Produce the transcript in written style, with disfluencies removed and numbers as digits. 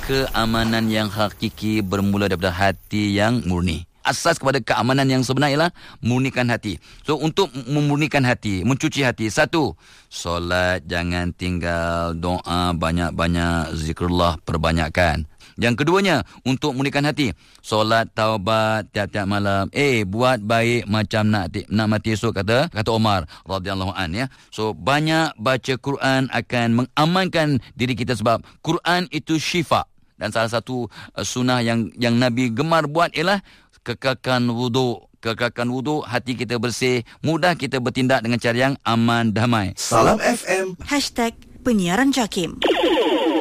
keamanan yang hakiki bermula daripada hati yang murni. Asas kepada keamanan yang sebenar ialah murnikan hati. So untuk memurnikan hati, mencuci hati, satu, solat jangan tinggal, doa banyak-banyak, zikrullah perbanyakkan. Yang keduanya, untuk memurnikan hati, solat taubat tiap-tiap malam. Buat baik macam nak mati esok, kata Umar radhiyallahu an, ya. So banyak baca Quran akan mengamankan diri kita, sebab Quran itu syifa. Dan salah satu sunnah yang Nabi gemar buat ialah kekalkan wuduk, hati kita bersih, mudah kita bertindak dengan cara yang aman, damai. Salam FM #penyiaran JAKIM.